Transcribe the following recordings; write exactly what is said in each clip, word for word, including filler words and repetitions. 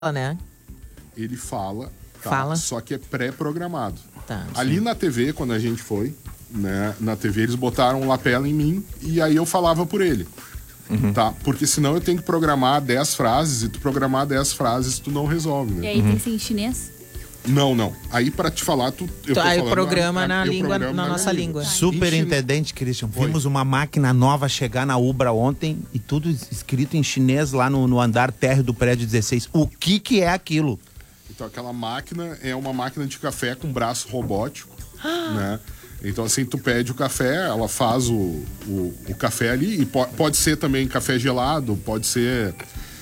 né? Ele fala, tá? Fala. Só que é pré-programado. Tá, Ali sim. na T V, quando a gente foi, né? Na T V eles botaram um lapela em mim e aí eu falava por ele. Uhum. Tá? Porque senão eu tenho que programar dez frases e tu programar dez frases tu não resolve, né? E aí uhum. tem que ser em chinês? Não, não. Aí pra te falar, tu... Eu Aí o falando, programa a, na, eu língua, programo na nossa língua. Superintendente Christian, vimos uma máquina nova chegar na Ubra ontem e tudo escrito em chinês lá no, no andar térreo do prédio dezesseis. O que que é aquilo? Então aquela máquina é uma máquina de café com braço robótico, né? Então assim, tu pede o café, ela faz o, o, o café ali, e po pode ser também café gelado, pode ser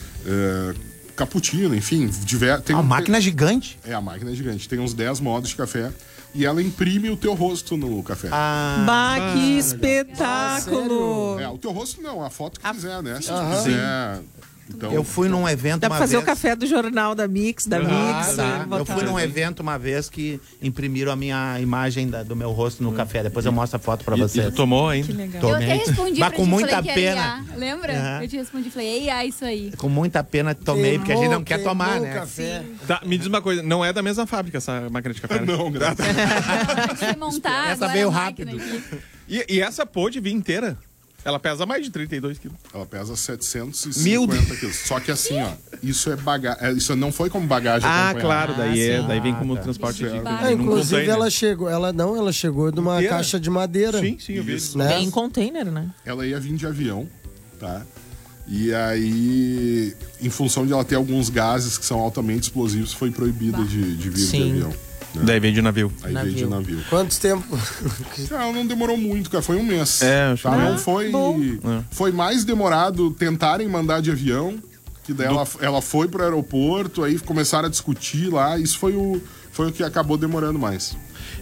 é, cappuccino, enfim. Diver, tem uma um, máquina tem, gigante? É, a máquina é gigante. Tem uns dez modos de café e ela imprime o teu rosto no café. Ah, bah, que ah, espetáculo! Ah, é, o teu rosto não, a foto que a... quiser, né? Se Aham. tu quiser... Então, eu fui então, num evento dá uma pra fazer vez... o café do jornal da Mix, da ah, Mix. Tá. Eu fui num evento uma vez que imprimiram a minha imagem da, do meu rosto no hum. café. Depois eu mostro a foto pra você. E tomou, hein? Que legal. Eu até respondi Mas pra com ti, muita falei pena. Que lembra? Uhum. Eu te respondi, falei, ei, ah, isso aí. Com muita pena tomei, queimou, porque a gente não quer tomar, né? Café. Tá, me diz uma coisa, não é da mesma fábrica essa máquina de café? Não, graças a Deus. montar essa veio rápido. E, e essa pôde vir inteira? Ela pesa mais de trinta e dois quilos. Ela pesa setecentos e cinquenta quilos. Só que assim, ó, isso é bagagem. Isso não foi como bagagem Ah, acompanhada. claro, daí, ah, é, daí vem como ah, tá. transporte de é, inclusive ela chegou, ela não, ela chegou de uma Inteira? caixa de madeira. Sim, sim, eu vi. Isso. Né? Em container, né? Ela ia vir de avião, tá? E aí, em função de ela ter alguns gases que são altamente explosivos, foi proibida de, de vir Sim. de avião. Né? Daí veio de navio. Aí navio. veio de navio. Quanto tempo? Não, não demorou muito, cara. Foi um mês. É, acho tá? que Não é. foi. É. Foi mais demorado tentarem mandar de avião, que daí Do... ela, ela foi pro aeroporto, aí começaram a discutir lá. Isso foi o, foi o que acabou demorando mais.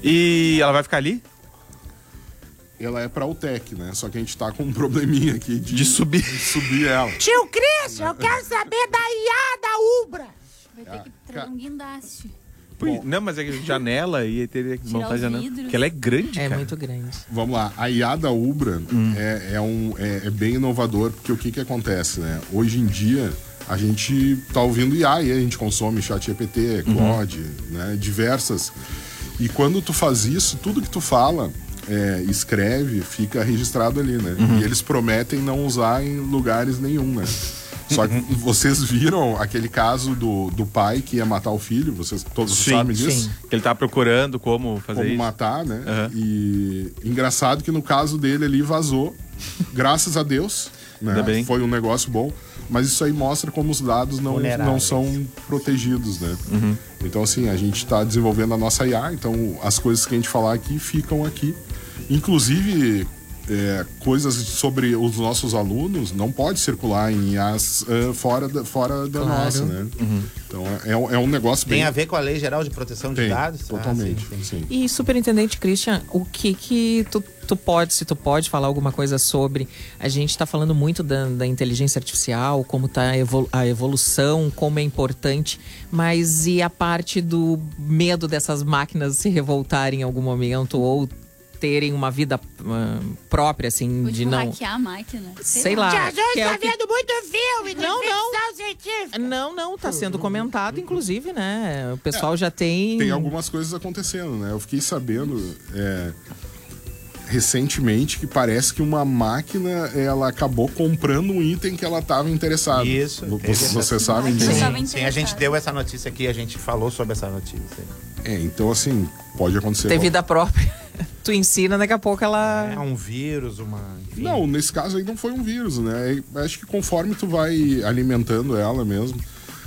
E ela vai ficar ali? Ela é pra U T E C, né? Só que a gente tá com um probleminha aqui de, de subir. de subir ela. Tio Cris, eu quero saber da I A da Ubra. Vai ter que trazer um guindaste. Bom, não, mas é janela e teria que montar a janela. vidros. Porque ela é grande, É cara. muito grande. Vamos lá, a I A da Ubra hum. é, é, um, é, é bem inovador, porque o que que acontece, né? Hoje em dia, a gente tá ouvindo I A e a gente consome ChatGPT, Claude, uhum. né? Diversas. E quando tu faz isso, tudo que tu fala, é, escreve, fica registrado ali, né? Uhum. E eles prometem não usar em lugares nenhum, né? Só que vocês viram aquele caso do, do pai que ia matar o filho? Vocês todos sim, sabem disso? Sim. Ele tá procurando como fazer como isso. matar, né? Uhum. E engraçado que no caso dele ali vazou, graças a Deus, né? Ainda bem. Foi um negócio bom, mas isso aí mostra como os dados não, não são protegidos, né? Uhum. Então assim, a gente está desenvolvendo a nossa I A, então as coisas que a gente falar aqui ficam aqui. Inclusive, é, coisas sobre os nossos alunos não pode circular em I As uh, fora da, fora da Claro. nossa, né? Uhum. Então é, é um negócio Tem bem... a ver com a Lei Geral de Proteção de Tem, Dados? totalmente, Ah, sim, sim. sim. E, Superintendente Christian, o que que tu, tu pode, se tu pode falar alguma coisa sobre... A gente está falando muito da, da inteligência artificial, como está a, evolu a evolução, como é importante, mas e a parte do medo dessas máquinas se revoltarem em algum momento ou terem uma vida uh, própria, assim, Ou de tipo, não... hackear a máquina. Sei, Sei lá. Já, já que é está o que... vendo muito filme de Não, não. ficção científica. Não, não, tá sendo comentado, inclusive, né? O pessoal é, já tem... Tem algumas coisas acontecendo, né? Eu fiquei sabendo é, recentemente que parece que uma máquina, ela acabou comprando um item que ela estava interessada. Isso. Vocês você sabem Sim. disso? Tava Sim, a gente deu essa notícia aqui, a gente falou sobre essa notícia. É, então assim, pode acontecer. Ter vida própria. Tu ensina, daqui a pouco ela... É um vírus, uma... Enfim. Não, nesse caso aí não foi um vírus, né? Acho que conforme tu vai alimentando ela mesmo,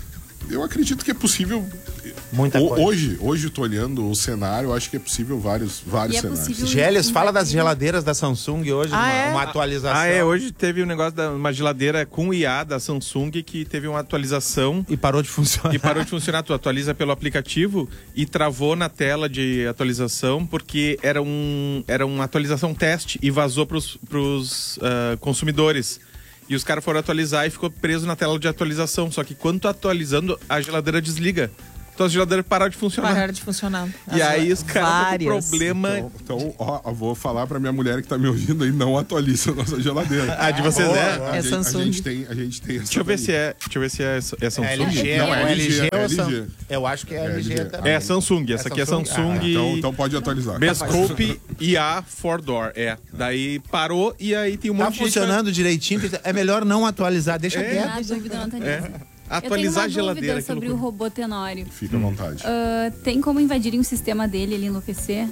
eu acredito que é possível... Muita o, coisa. Hoje, hoje eu tô olhando o cenário, eu acho que é possível vários, vários E é cenários. possível- Gélios, fala das geladeiras da Samsung hoje, Ah, uma, é? uma atualização. Ah, é, hoje teve um negócio da uma geladeira com I A da Samsung que teve uma atualização E parou de funcionar. e parou de funcionar. Tu atualiza pelo aplicativo e travou na tela de atualização porque era, um, era uma atualização teste e vazou pros, pros uh, consumidores. E os caras foram atualizar e ficou preso na tela de atualização. Só que quando tu atualizando, a geladeira desliga. tuas geladeiras pararam de funcionar. Pararam de funcionar. E As aí os caras estão com várias. problema... Então, então, ó, eu vou falar pra minha mulher que tá me ouvindo aí, não atualiza a nossa geladeira. Ah, de vocês Boa, é? A, É gente, a Samsung. gente tem, a gente tem essa Deixa eu ver daí. se é, deixa eu ver se é, é Samsung. É L G, Não, não, é é L G, L G, é ou Sam- L G. Eu acho que é, É L G L G. também. É Samsung, essa É aqui é Samsung? Samsung Ah, e... Então, então pode atualizar. Bescope I A four door, é. Daí parou e aí tem um Tá monte de gente... funcionando direitinho, é melhor não atualizar, deixa É. quieto. Na dúvida, não tá É. nisso. Atualizar a Eu tenho uma geladeira. dúvida que sobre o loucura. robô Tenório. Fica à vontade. Ah, tem como invadirem o sistema dele ali no P C?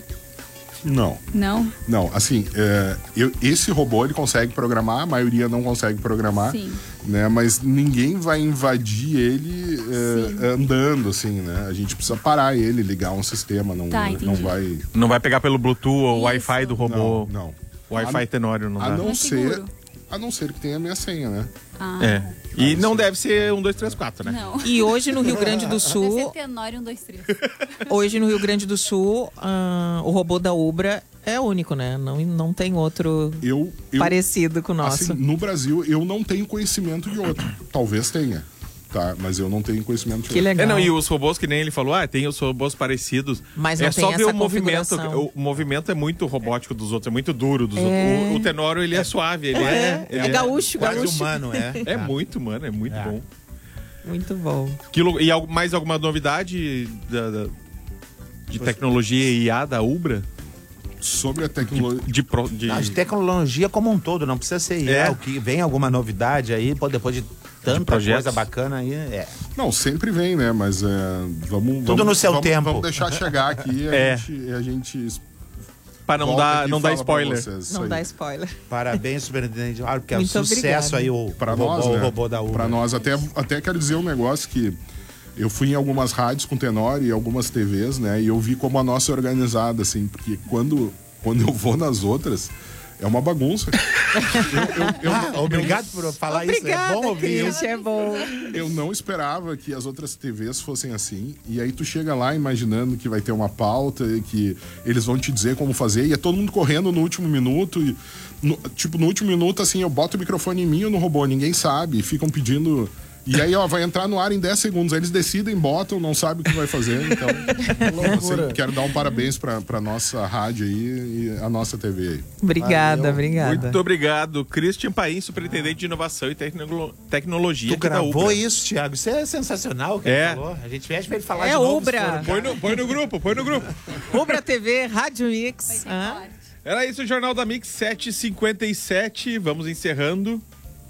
Não. Não? Não, assim, é, eu- esse robô ele consegue programar, a maioria não consegue programar, Sim. né? Mas ninguém vai invadir ele é, Sim. andando, assim, né? A gente precisa parar ele, ligar um sistema, não, Tá, não entendi. vai. Não vai pegar pelo Bluetooth ou Isso. Wi-Fi do robô. Não, não. Wi-Fi Tenório não A dá. não É ser, seguro. a não ser que tenha a minha senha, né? Ah. É. E não deve ser um, dois, três, quatro, né? Não. E hoje no Rio Grande do Deve ser Sul, Tenório um, dois, três. hoje no Rio Grande do Sul, ah, o robô da Ubra é único, né? Não, não tem outro Eu, eu parecido com o nosso. assim, no Brasil eu não tenho conhecimento de outro. Talvez tenha, tá? Mas eu não tenho conhecimento de Que outro. legal. É, não, e os robôs, que nem ele falou, ah, tem os robôs parecidos. Mas é não só tem ver essa o movimento. configuração. O movimento é muito robótico dos outros, é muito duro dos É. outros. O, o Tenório, ele é, suave, ele é. É, ele é gaúcho, Quase gaúcho. humano, é. É muito, mano, é muito É. bom. Muito bom. Que lou- e algo- mais alguma novidade da- da- de tecnologia I A da Ubra? Sobre a tecnologia. De, pro- de- Não, de tecnologia como um todo, não precisa ser I A. É. O que vem alguma novidade aí, pô, depois de tanta projetos. coisa bacana aí, é. Não, sempre vem, né? Mas é, vamos. Tudo vamos- no seu vamos- tempo. Vamos deixar chegar aqui e a É. gente. A gente Para não volta dar, aqui e não dar fala pra spoiler. vocês isso Não aí. dá spoiler. Parabéns, superintendente. Ah, porque é um Muito sucesso obrigada. aí o, Pra o, nós, robô, né? o robô da Ubra. Pra nós. Até, até quero dizer um negócio que eu fui em algumas rádios com Tenório e algumas T Vs, né? E eu vi como a nossa é organizada, assim, porque quando, quando eu vou nas outras, é uma bagunça. eu, eu, eu, Ah, obrigado por falar isso. É bom ouvir isso. Cristian, é bom. eu não esperava que as outras T Vs fossem assim. E aí tu chega lá imaginando que vai ter uma pauta e que eles vão te dizer como fazer. E é todo mundo correndo no último minuto. E, no- tipo, no último minuto, assim, eu boto o microfone em mim ou no robô, ninguém sabe. Ficam pedindo. E aí, ó, vai entrar no ar em dez segundos. Aí eles decidem, botam, não sabem o que vai fazer. Então, assim, quero dar um parabéns pra, pra nossa rádio aí e a nossa T V aí. Obrigada, Valeu. obrigada. Muito obrigado. Christian Paim, superintendente de inovação e tecno- tecnologia. Tu aqui da gravou Ubra. isso, Thiago? Isso é sensacional o que É. ele falou. A gente pede pra ele falar É de novo. Ubra. se for o Põe no, põe no grupo, põe no grupo. Ubra T V, Rádio Mix. Vai ser Ah, forte. Era isso, o Jornal da Mix sete e cinquenta e sete. Vamos encerrando.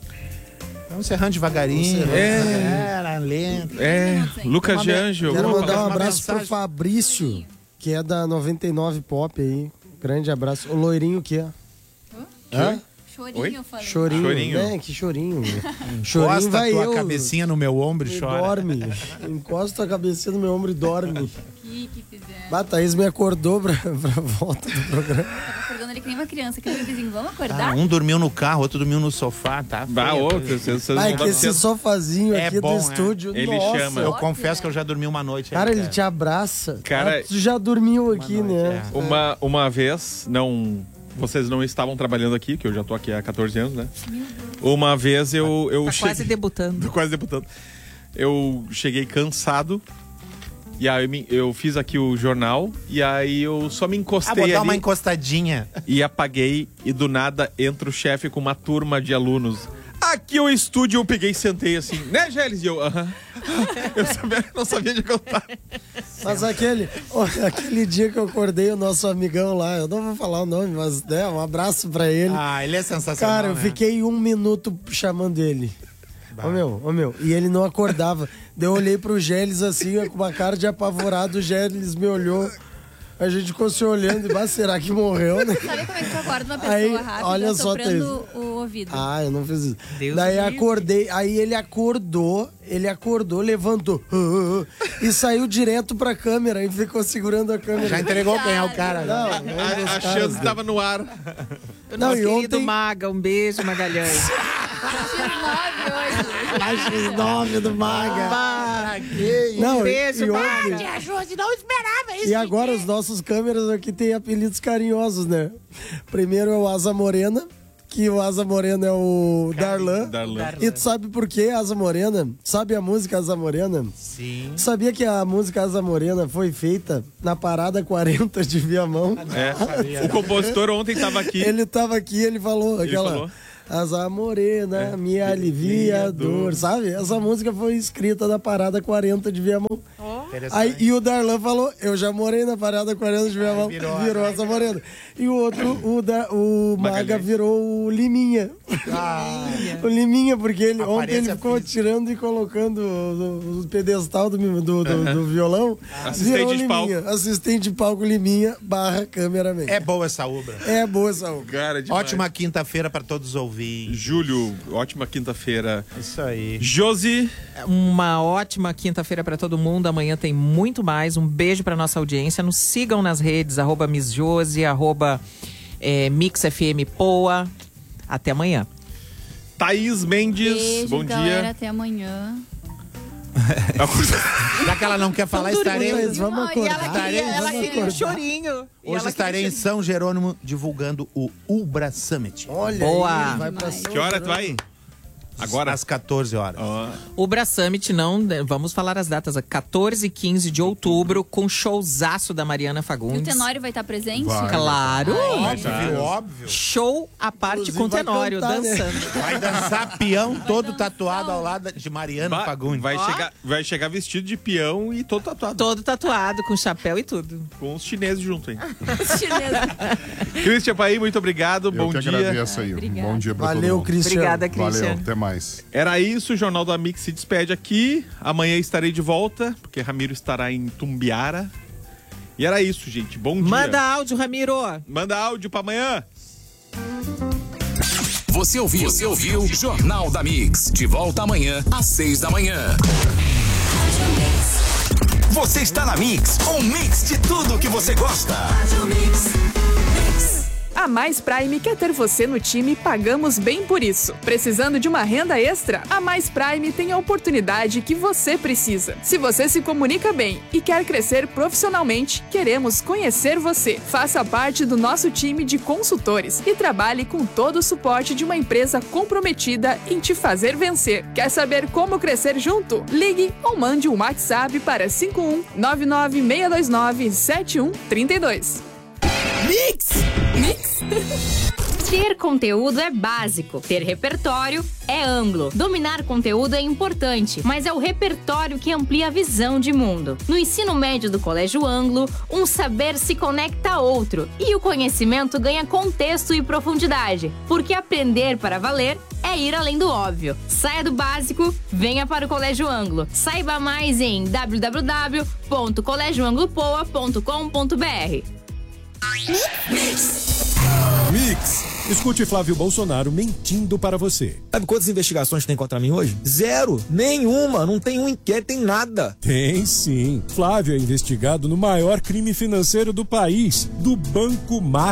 Vamos encerrando devagarinho. É. Era lento. É, minutos aí. Lucas Uma de me- Anjo. Quero alguma mandar um palavra? abraço pro mensagem? Fabrício, que é da noventa e nove Pop aí. Grande abraço. O loirinho que é? Hã? Chorinho, Oi? eu falei. Chorinho. Chorinho. Né? Que chorinho. chorinho Encosta vai a tua eu. cabecinha no meu ombro e E chora. dorme. Encosta a cabecinha no meu ombro e dorme. Que que fizeram? Bah, Thaís me acordou pra, pra volta do programa. Tava acordando ele que nem uma criança. Aquele vizinho, vamos Ah, acordar? um dormiu no carro, outro dormiu no sofá, tá? Bah, feio. outro, vocês, vocês Ai, não que dá esse pra- sofazinho É aqui bom, do né? estúdio, Ele nossa. chama. Eu Ótimo, confesso né? que eu já dormi uma noite. Cara, aí, ele te abraça. Cara, Ah, tu já dormiu aqui, noite, né? é. Uma, uma vez, não. Vocês não estavam trabalhando aqui, que eu já tô aqui há quatorze anos, né? Uma vez eu, eu tá cheguei. quase debutando. Tô quase debutando. Eu cheguei cansado. E aí eu, me- eu fiz aqui o jornal. E aí eu só me Ah, encostei botar ali uma encostadinha. e apaguei. E do nada entra o chefe com uma turma de alunos. Aqui o estúdio, eu peguei e sentei assim, né, Gélis? E eu, aham. Eu sabia, não sabia de contar. Mas aquele, aquele dia que eu acordei o nosso amigão lá, eu não vou falar o nome, mas né, um abraço pra ele. Ah, ele é sensacional. Cara, eu né? fiquei um minuto chamando ele. Ô meu, ô meu, e ele não acordava. Daí eu olhei pro Gélis assim, com uma cara de apavorado, o Gélis me olhou. A gente ficou se olhando e, bah, será que morreu, né? Sabe como é que tu acorda uma pessoa Aí, rápida olha só, soprando o ouvido? Ah, eu não fiz isso. Deus Daí me livre. acordei, aí ele acordou, ele acordou, levantou e saiu direto pra câmera e ficou segurando a câmera. Já entregou quem é o cara. Não, Não. é um dos A, a caras chance dele. estava no ar. O Não, nosso e querido ontem- Maga, um beijo, Magalhães. X nove hoje. A X nove do Maga. Bah, Não, beijo, e, e Maga. ontem- ajude, não esperava isso. E agora os nossos câmeras aqui têm apelidos carinhosos, né? Primeiro é o Asa Morena, que o Asa Morena é o Darlan. Darlan. E tu sabe por que Asa Morena? Sabe a música Asa Morena? Sim. Tu sabia que a música Asa Morena foi feita na parada quarenta de Viamão? É. O compositor ontem estava aqui. Ele tava aqui, ele falou Ele aquela... falou? Asa Morena, É. me alivia a dor, sabe? Essa música foi escrita na parada quarenta de Viamão. Aí, e o Darlan falou, eu já morei na parada quarenta de Viamão, virou, virou Asa Morena. E o outro, o, da, o Maga Magalhães. virou o Liminha. O Liminha, porque ele, ontem Aparência ele ficou física. tirando e colocando o, o pedestal do, do, do, do violão. Assistente virou de Liminha. Assistente de palco Liminha barra cameraman. É boa essa obra. É boa essa obra. Cara, demais. Ótima quinta-feira pra todos ouvir. Júlio, ótima quinta-feira. Isso aí. Josi, Uma ótima quinta-feira pra todo mundo. Amanhã tem muito mais. Um beijo pra nossa audiência. Nos sigam nas redes, arroba Miss Josi, arroba é, Mix F M Poa. Até amanhã. Thaís Mendes, Beijo, bom galera, dia. até amanhã. Já que ela não quer falar, estarei, Mas vamos Não, e ela acordar. queria- ela vamos queria acordar. chorinho. E hoje ela estarei em queria São Jerônimo divulgando o Ubra Summit. Olha Boa. aí, vai pra Demais. Que hora tu vai? Agora? Às quatorze horas. Ó, O Ubra Summit, não, né, vamos falar as datas, quatorze e quinze de outubro, com showzaço da Mariana E o Fagundes. Tenório vai estar presente? Vai. Claro! Óbvio, óbvio. Show à parte Inclusive com vai Tenório, cantar, né? dançando. Vai dançar peão todo tatuado ao lado de Mariana vai, Fagundes. vai, chegar, vai chegar vestido de peão e todo tatuado. Todo tatuado, com chapéu e tudo. Com os chineses junto, hein? Chinesa. Cristian Paim, muito obrigado. Eu bom que dia. agradeço aí. Obrigada. Bom dia pra Valeu, todo mundo. Cristian. Obrigada, Valeu, Christian. até mais. Era isso, o Jornal da Mix se despede aqui. Amanhã estarei de volta, porque Ramiro estará em Tumbiara. E era isso, gente. Bom dia. Manda áudio, Ramiro. Manda áudio pra amanhã. Você ouviu? Você ouviu? Jornal da Mix. De volta amanhã, às seis da manhã. Você está na Mix, um mix de tudo que você gosta. A Mais Prime quer ter você no time e pagamos bem por isso. Precisando de uma renda extra? A Mais Prime tem a oportunidade que você precisa. Se você se comunica bem e quer crescer profissionalmente, queremos conhecer você. Faça parte do nosso time de consultores e trabalhe com todo o suporte de uma empresa comprometida em te fazer vencer. Quer saber como crescer junto? Ligue ou mande um WhatsApp para cinco um nove nove seis dois nove sete um três dois. Ter conteúdo é básico, ter repertório é amplo. Dominar conteúdo é importante, mas é o repertório que amplia a visão de mundo. No ensino médio do Colégio Anglo, um saber se conecta a outro e o conhecimento ganha contexto e profundidade, porque aprender para valer é ir além do óbvio. Saia do básico, venha para o Colégio Anglo. Saiba mais em w w w ponto colégio anglo poa ponto com ponto b r. Mix. Escute Flávio Bolsonaro mentindo para você. Sabe quantas investigações tem contra mim hoje? Zero. Nenhuma. Não tem um inquérito, tem nada. Tem sim. Flávio é investigado no maior crime financeiro do país, do Banco Mar.